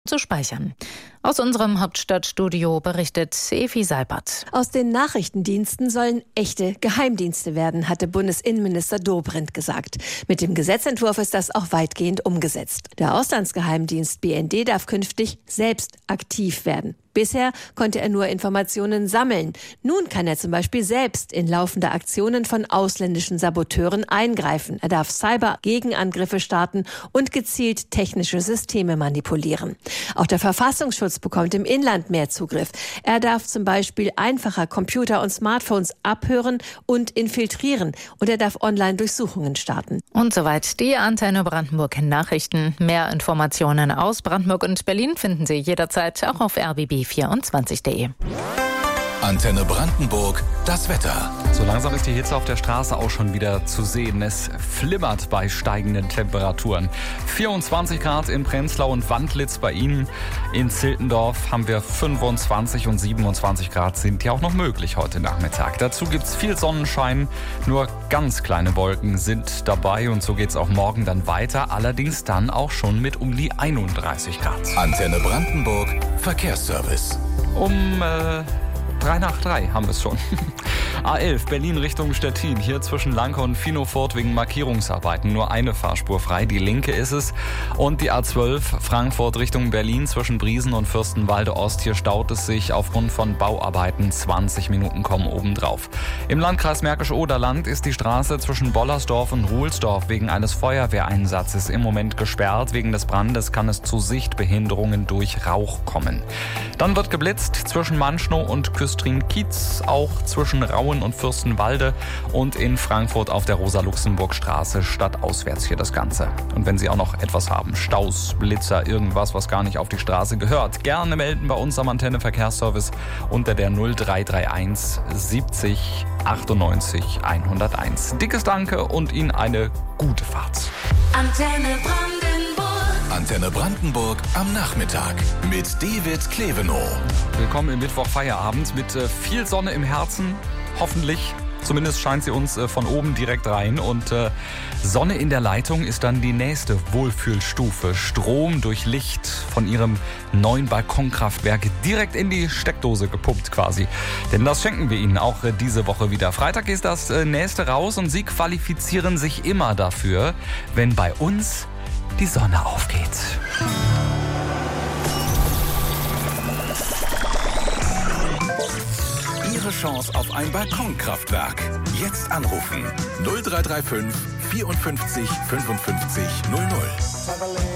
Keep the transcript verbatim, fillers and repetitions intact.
zu speichern. Aus unserem Hauptstadtstudio berichtet Evi Seibert. Aus den Nachrichtendiensten sollen echte Geheimdienste werden, hatte Bundesinnenminister Dobrindt gesagt. Mit dem Gesetzentwurf ist das auch weitgehend umgesetzt. Der Auslandsgeheimdienst B N D darf künftig selbst aktiv werden. Bisher konnte er nur Informationen sammeln. Nun kann er zum Beispiel selbst in laufende Aktionen von ausländischen Saboteuren eingreifen. Er darf Cyber-Gegenangriffe starten und gezielt technische Systeme manipulieren. Auch der Verfassungsschutz bekommt im Inland mehr Zugriff. Er darf zum Beispiel einfacher Computer und Smartphones abhören und infiltrieren. Und er darf Online-Durchsuchungen starten. Und soweit die Antenne Brandenburg Nachrichten. Mehr Informationen aus Brandenburg und Berlin finden Sie jederzeit auch auf r b b vierundzwanzig punkt de. Antenne Brandenburg, das Wetter. So langsam ist die Hitze auf der Straße auch schon wieder zu sehen. Es flimmert bei steigenden Temperaturen. vierundzwanzig Grad in Prenzlau und Wandlitz bei Ihnen. In Ziltendorf haben wir fünfundzwanzig und siebenundzwanzig Grad sind ja auch noch möglich heute Nachmittag. Dazu gibt es viel Sonnenschein, nur ganz kleine Wolken sind dabei und so geht es auch morgen dann weiter. Allerdings dann auch schon mit um die einunddreißig Grad. Antenne Brandenburg, Verkehrsservice. Um äh, Drei nach drei haben wir es schon. A elf Berlin Richtung Stettin. Hier zwischen Lanke und Finofort wegen Markierungsarbeiten. Nur eine Fahrspur frei, die linke ist es. Und die A zwölf Frankfurt Richtung Berlin zwischen Briesen und Fürstenwalde Ost. Hier staut es sich aufgrund von Bauarbeiten. zwanzig Minuten kommen obendrauf. Im Landkreis Märkisch-Oderland ist die Straße zwischen Bollersdorf und Ruhlsdorf wegen eines Feuerwehreinsatzes im Moment gesperrt. Wegen des Brandes kann es zu Sichtbehinderungen durch Rauch kommen. Dann wird geblitzt zwischen Manschnow und Küstrin-Kiez, auch zwischen Rauen und Fürstenwalde und in Frankfurt auf der Rosa-Luxemburg-Straße stadtauswärts hier das Ganze. Und wenn Sie auch noch etwas haben, Staus, Blitzer, irgendwas, was gar nicht auf die Straße gehört, gerne melden bei uns am Antenne Verkehrsservice unter der null drei drei eins siebzig achtundneunzig hunderteins. Dickes Danke und Ihnen eine gute Fahrt. Antenne Brandenburg. Antenne Brandenburg am Nachmittag mit David Klevenow. Willkommen im Mittwoch-Feierabend mit äh, viel Sonne im Herzen, hoffentlich. Zumindest scheint sie uns äh, von oben direkt rein. Und äh, Sonne in der Leitung ist dann die nächste Wohlfühlstufe. Strom durch Licht von Ihrem neuen Balkonkraftwerk direkt in die Steckdose gepumpt quasi. Denn das schenken wir Ihnen auch äh, diese Woche wieder. Freitag ist das äh, nächste raus und Sie qualifizieren sich immer dafür, wenn bei uns die Sonne aufgeht. Ihre Chance auf ein Balkonkraftwerk. Jetzt anrufen null drei drei fünf vierundfünfzig fünfundfünfzig null null.